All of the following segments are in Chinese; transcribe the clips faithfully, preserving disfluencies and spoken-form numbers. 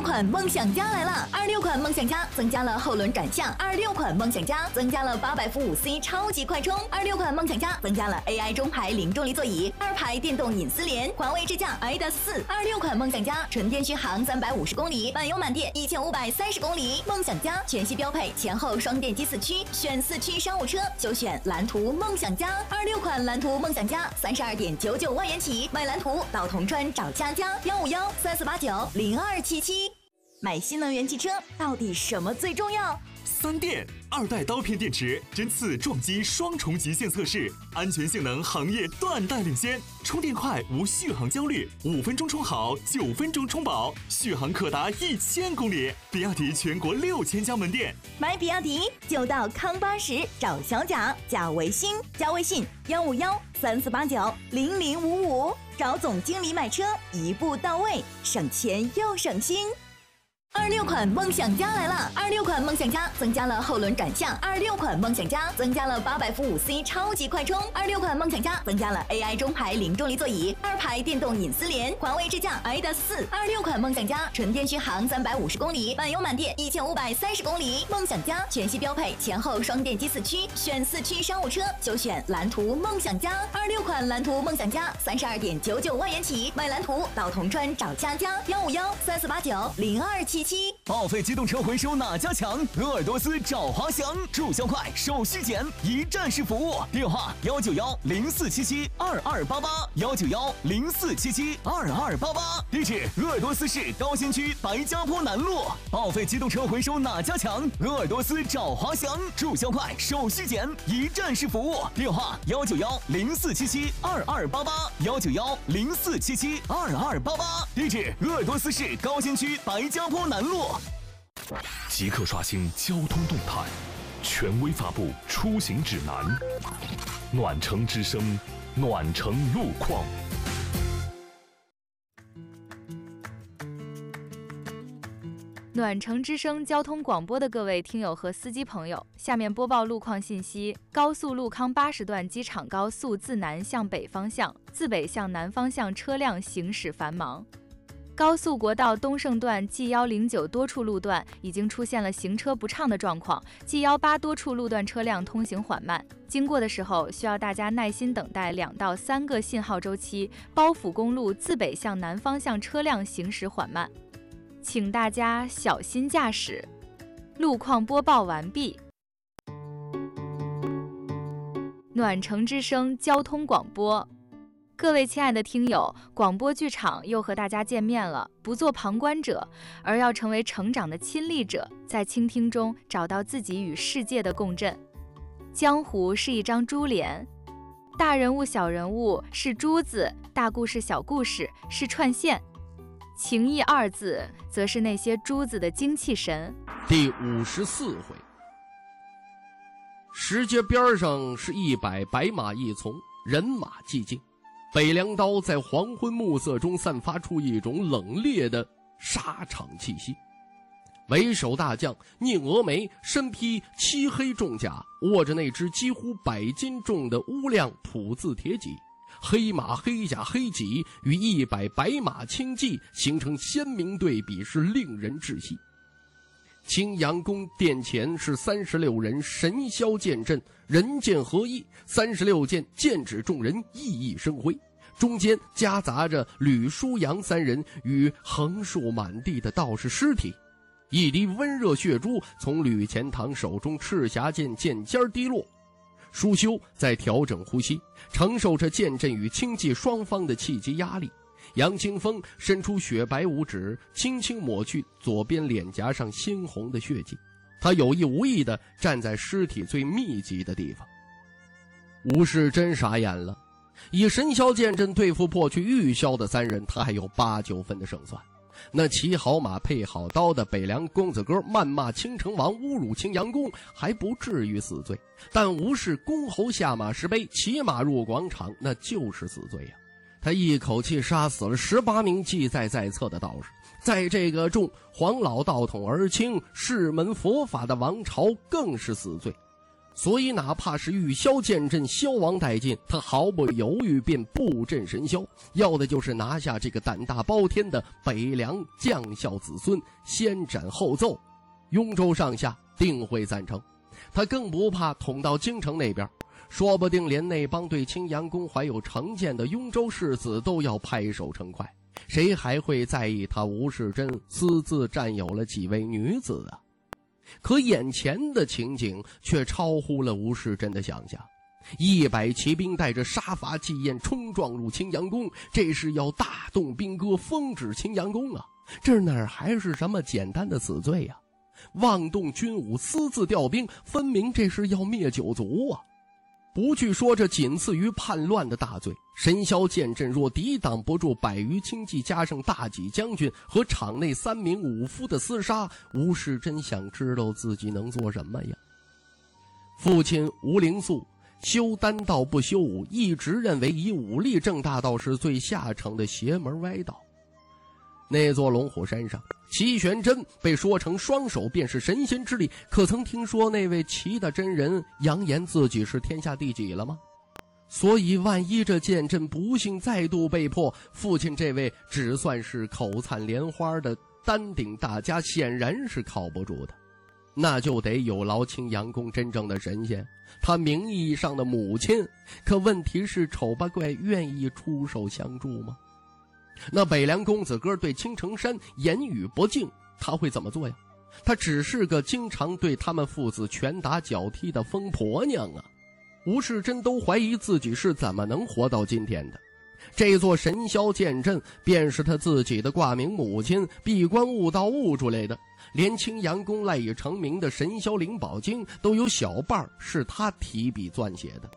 款梦想家来了！二六款梦想家增加了后轮转向，二六款梦想家增加了八百伏五 C 超级快充，二六款梦想家增加了 A I 中排零重力座椅，二排电动隐私联，环卫智驾 I D A 四。二六款梦想家纯电续航三百五十公里，满油满电一千五百三十公里。梦想家全系标配前后双电机四驱，选四驱商务车就选蓝图梦想家。二六款蓝图梦想家三十二点九九万元起，买蓝图到铜川找佳佳幺五幺三四八九零二七七。买新能源汽车到底什么最重要？ 三电二代刀片电池针刺撞击双重极限测试，安全性能行业断代领先，充电快无续航焦虑，五分钟充好，九分钟充饱，续航可达一千公里。比亚迪全国六千家门店， 买比亚迪就到康巴什找小贾，加微信加微信幺五幺三四八九零零五五，找总经理买车，一步到位，省钱又省心。二六款梦想家来了！二六款梦想家增加了后轮转向，二六款梦想家增加了八百伏五 C 超级快充，二六款梦想家增加了 A I 中排零重力座椅，二排电动隐私联，环卫智驾 I D A 四。二六款梦想家纯电续航三百五十公里，满油满电一千五百三十公里。梦想家全系标配前后双电机四驱，选四驱商务车就选蓝图梦想家。二六款蓝图梦想家三十二点九九万元起，买蓝图到铜川找佳佳幺五幺三四八九零二七。 报废机动车回收哪家强？鄂尔多斯找华翔，注销快，手续简，一站式服务。电话幺九幺零四七七二二八八幺九幺零四七七二二八八。地址鄂尔多斯市高新区白家坡南路。报废机动车回收哪家强？鄂尔多斯找华翔，注销快，手续简，一站式服务。电话幺九幺零四七七二二八八幺九幺零四七七二二八八。地址鄂尔多斯市高新区白家坡南路。 即刻刷新交通动态，权威发布出行指南。暖城之声，暖城路况。 暖城之声交通广播的各位听友和司机朋友，下面播报路况信息。高速路康八十段机场高速自南向北方向，自北向南方向车辆行驶繁忙。高速国道东胜段 G 一零九多处路段已经出现了行车不畅的状况 ，G 一八多处路段车辆通行缓慢，经过的时候需要大家耐心等待两到三个信号周期。包府公路自北向南方向车辆行驶缓慢，请大家小心驾驶。路况播报完毕。暖城之声交通广播。各位亲爱的听友，广播剧场又和大家见面了，不做旁观者，而要成为成长的亲历者，在倾听中找到自己与世界的共振。江湖是一张珠帘，大人物小人物是珠子，大故事小故事是串线，情义二字则是那些珠子的精气神。 第五十四回，石阶边上是一百白马一丛，人马寂静。北凉刀在黄昏暮色中散发出一种冷冽的沙场气息。为首大将宁峨眉身披漆黑重甲，握着那只几乎百斤重的乌亮普字铁戟，黑马黑甲黑戟与一百白马轻骑形成鲜明对比，是令人窒息。青阳宫殿前是三十六人神霄剑阵，人剑合一，三十六剑剑指众人，熠熠生辉。中间夹杂着吕书阳三人与横竖满地的道士尸体，一滴温热血珠从吕钱塘手中赤霞剑剑尖滴落。舒修在调整呼吸，承受着剑阵与轻骑双方的气机压力。杨清风伸出雪白五指，轻轻抹去左边脸颊上鲜红的血迹。他有意无意地站在尸体最密集的地方。吴氏真傻眼了，以神霄剑阵对付破去玉箫的三人，他还有八九分的胜算。那骑好马配好刀的北凉公子哥谩骂青城王，侮辱青阳宫，还不至于死罪，但吴氏公侯下马石碑，骑马入广场，那就是死罪呀、啊。他一口气杀死了十八名记载在册的道士，在这个重黄老道统而清世门佛法的王朝更是死罪。 所以哪怕是玉箫见阵，消亡殆尽，他毫不犹豫便布阵神霄，要的就是拿下这个胆大包天的北凉将校子孙，先斩后奏。雍州上下定会赞成，他更不怕捅到京城那边，说不定连那帮对青阳宫怀有成见的雍州士子都要拍手称快，谁还会在意他吴世贞私自占有了几位女子啊？可眼前的情景却超乎了吴世贞的想象，一百骑兵带着杀伐气焰冲撞入青阳宫，这是要大动兵戈，封止青阳宫啊！这哪还是什么简单的死罪呀、啊？妄动军武，私自调兵，分明这是要灭九族啊！不去说这仅次于叛乱的大罪，神霄剑阵若抵挡不住百余轻骑加上大戟将军和场内三名武夫的厮杀，吴世贞想知道自己能做什么呀？父亲吴灵素修丹道不修武，一直认为以武力正大道是最下乘的邪门歪道。那座龙虎山上，齐玄真被说成双手便是神仙之力，可曾听说那位齐大真人扬言自己是天下第几了吗？所以万一这剑阵不幸再度被破，父亲这位只算是口灿莲花的丹顶大家显然是靠不住的，那就得有劳青阳宫真正的神仙，他名义上的母亲。可问题是丑八怪愿意出手相助吗？那北凉公子哥对青城山言语不敬，他会怎么做呀？他只是个经常对他们父子拳打脚踢的疯婆娘啊！吴世贞都怀疑自己是怎么能活到今天的。这座神霄剑阵便是他自己的挂名母亲闭关悟道悟出来的，连青阳宫赖以成名的神霄灵宝经都有小半是他提笔撰写的。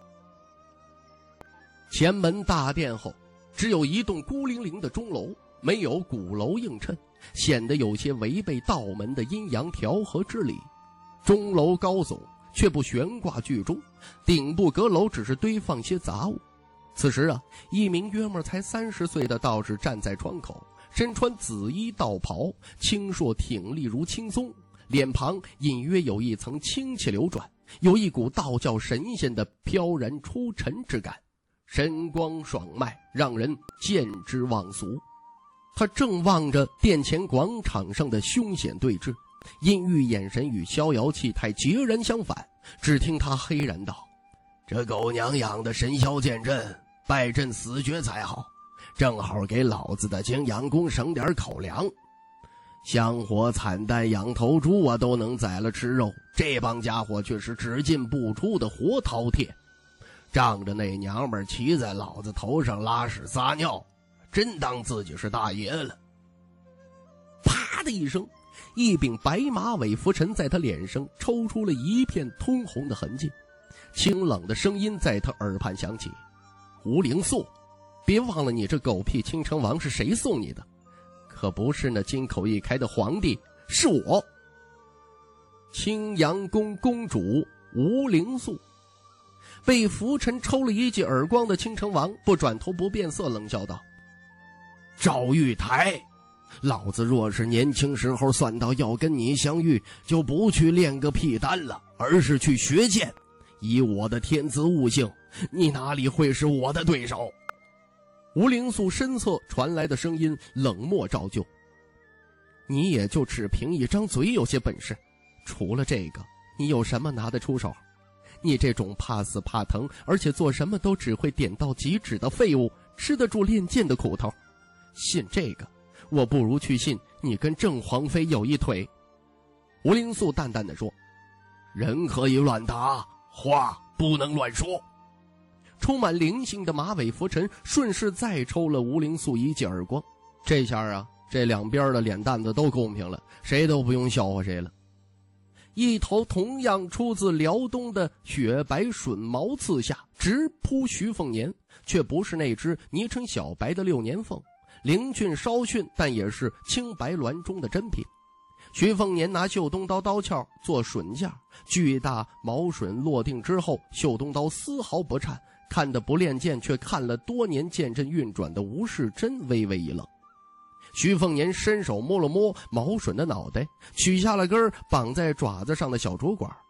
前门大殿后只有一栋孤零零的钟楼，没有鼓楼映衬，显得有些违背道门的阴阳调和之理。钟楼高耸，却不悬挂巨钟，顶部阁楼只是堆放些杂物。此时啊，一名约莫才三十岁的道士站在窗口，身穿紫衣道袍，清硕挺立如青松，脸庞隐约有一层清气流转，有一股道教神仙的飘然出尘之感，神光爽迈，让人见之忘俗。他正望着殿前广场上的凶险对峙，阴郁眼神与逍遥气态截然相反。只听他黑然道：“这狗娘养的神霄剑阵，败阵死绝才好，正好给老子的青阳宫省点口粮。香火惨淡养头猪我都能宰了吃肉，这帮家伙却是只进不出的活饕餮。仗着那娘们骑在老子头上拉屎撒尿，真当自己是大爷了。”啪的一声，一柄白马尾拂尘在他脸上抽出了一片通红的痕迹，清冷的声音在他耳畔响起：“吴灵素，别忘了你这狗屁青城王是谁送你的，可不是那金口一开的皇帝，是我，青阳宫公主吴灵素。”被拂尘抽了一记耳光的青城王不转头不变色，冷笑道：“赵玉台，老子若是年轻时候算到要跟你相遇，就不去炼个屁丹了，而是去学剑。以我的天资悟性，你哪里会是我的对手？”吴灵素身侧传来的声音冷漠照旧：“你也就只凭一张嘴有些本事，除了这个，你有什么拿得出手？你这种怕死怕疼，而且做什么都只会点到即止的废物，吃得住练剑的苦头？信这个，我不如去信你跟郑皇妃有一腿。”吴灵素淡淡地说：“人可以乱打，话不能乱说。”充满灵性的马尾拂尘顺势再抽了吴灵素一记耳光，这下啊，这两边的脸蛋子都公平了，谁都不用笑话谁了。一头同样出自辽东的雪白隼毛刺下，直扑徐凤年，却不是那只昵称小白的六年凤，灵俊稍逊，但也是青白鸾中的珍品。徐凤年拿绣东刀刀鞘做榫架，巨大毛榫落定之后，绣东刀丝毫不颤，看得不练剑却看了多年剑阵运转的吴世贞微微一愣。徐凤年伸手摸了摸毛隼的脑袋，取下了根绑在爪子上的小竹管，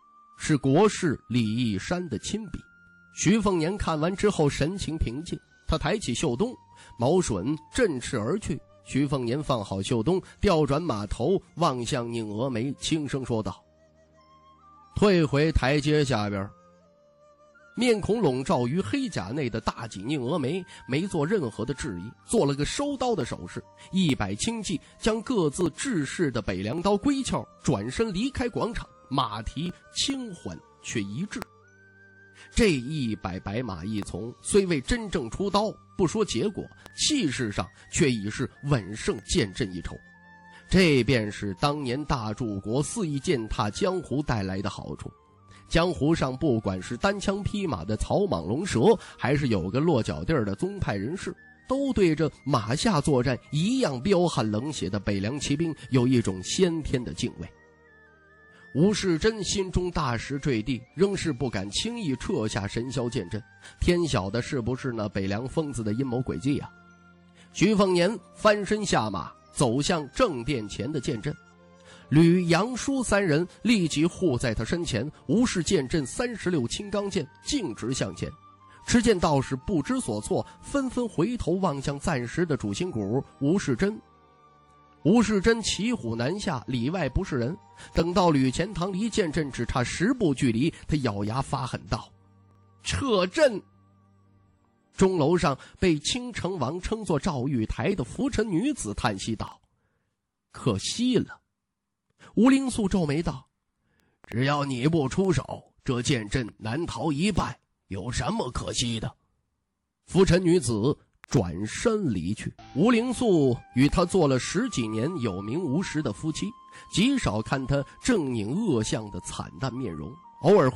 是国士李义山的亲笔。徐凤年看完之后神情平静，他抬起袖东，毛隼振翅而去。徐凤年放好袖东，调转马头望向宁峨眉，轻声说道：退回台阶下边。面孔笼罩于黑甲内的大戟宁峨眉没做任何的质疑，做了个收刀的手势，一摆轻骑将各自制式的北凉刀归鞘，转身离开广场，马蹄轻缓却一致。这一百白马一从，虽未真正出刀，不说结果，气势上却已是稳胜剑阵一筹。这便是当年大柱国肆意践踏江湖带来的好处。江湖上不管是单枪匹马的草莽龙蛇，还是有个落脚地的宗派人士，都对着马下作战一样彪悍冷血的北凉骑兵有一种先天的敬畏。吴世贞心中大石坠地，仍是不敢轻易撤下神霄剑阵，天晓得是不是那北凉疯子的阴谋诡计啊。徐凤年翻身下马，走向正殿前的剑阵。吕杨舒三人立即护在他身前，无视剑阵三十六青钢剑，径直向前。持剑道士不知所措，纷纷回头望向暂时的主心骨吴世贞。吴世贞骑虎难下，里外不是人。等到吕钱塘离剑阵只差十步距离，他咬牙发狠道：撤阵！钟楼上被青城王称作赵玉台的浮尘女子叹息道：可惜了。吴灵素皱眉道：只要你不出手，这剑阵难逃一败，有什么可惜的？浮尘女子转身离去。吴灵素与他做了十几年有名无实的夫妻，极少看他狰狞恶相的惨淡面容，偶尔